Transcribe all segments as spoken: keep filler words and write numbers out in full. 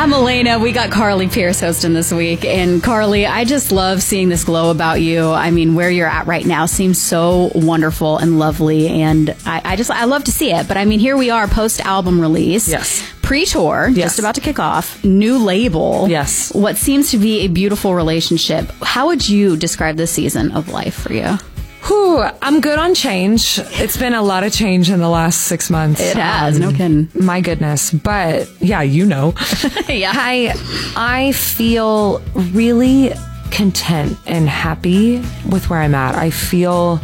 I'm Elena. We got Carly Pierce hosting this week. And Carly, I just love seeing this glow about you. I mean, where you're at right now seems so wonderful and lovely. And I, I just, I love to see it. But I mean, here we are post-album release. Yes. Pre-tour, yes. just about to kick off. New label. Yes. What seems to be a beautiful relationship. How would you describe this season of life for you? Whew, I'm good on change. It's been a lot of change in the last six months. It has, um, no kidding. My goodness. But yeah, you know. yeah. I I feel really content and happy with where I'm at. I feel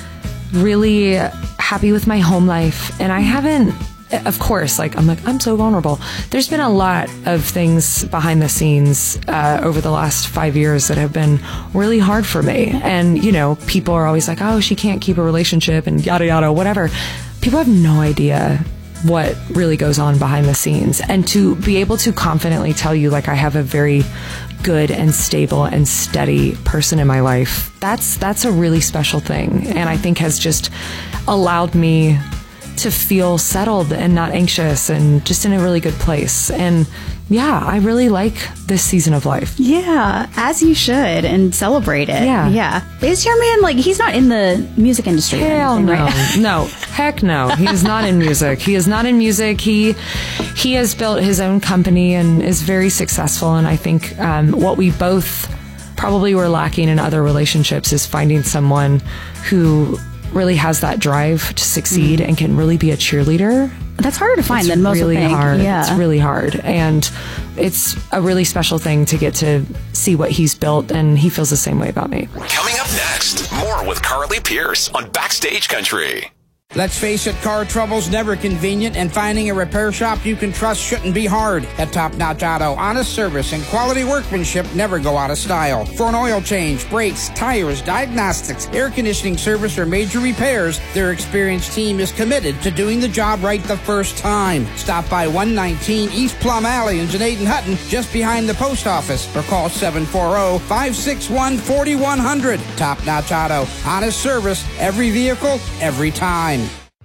really happy with my home life. And I haven't, of course, like, I'm like, I'm so vulnerable. There's been a lot of things behind the scenes uh, over the last five years that have been really hard for me. And, you know, people are always like, oh, she can't keep a relationship and yada, yada, whatever. People have no idea what really goes on behind the scenes. And to be able to confidently tell you, like, I have a very good and stable and steady person in my life, that's, that's a really special thing. And I think has just allowed me to feel settled and not anxious and just in a really good place. And yeah, I really like this season of life. Yeah, as you should, and celebrate it. Yeah. Yeah. Is your man, like, he's not in the music industry? Hell anything, no. Right? No. Heck no. He is not in music. He is not in music. He he has built his own company and is very successful. And I think um, what we both probably were lacking in other relationships is finding someone who really has that drive to succeed mm. and can really be a cheerleader. That's harder to find it's than most really think. hard. Yeah. It's really hard. And it's a really special thing to get to see what he's built, and he feels the same way about me. Coming up next, more with Carly Pierce on Backstage Country. Let's face it, car trouble's never convenient, and finding a repair shop you can trust shouldn't be hard. At Top Notch Auto, honest service and quality workmanship never go out of style. For an oil change, brakes, tires, diagnostics, air conditioning service, or major repairs, their experienced team is committed to doing the job right the first time. Stop by one nineteen East Plum Alley in Janaden Hutton, just behind the post office, or call seven four zero, five six one, four one zero zero. Top Notch Auto, honest service, every vehicle, every time.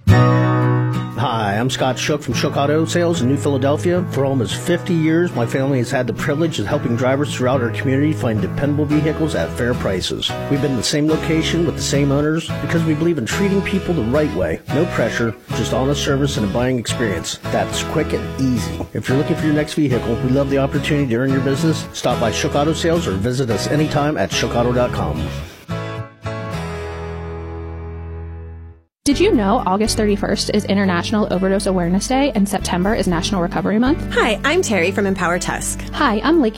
Hi, I'm Scott Shook from Shook Auto Sales in New Philadelphia. For almost fifty years, my family has had the privilege of helping drivers throughout our community find dependable vehicles at fair prices. We've been in the same location with the same owners because we believe in treating people the right way. No pressure, just honest service and a buying experience that's quick and easy. If you're looking for your next vehicle, we love the opportunity to earn your business. Stop by Shook Auto Sales or visit us anytime at shook auto dot com. Did you know August thirty-first is International Overdose Awareness Day and September is National Recovery Month? Hi, I'm Terry from Empower Tusk. Hi, I'm Lake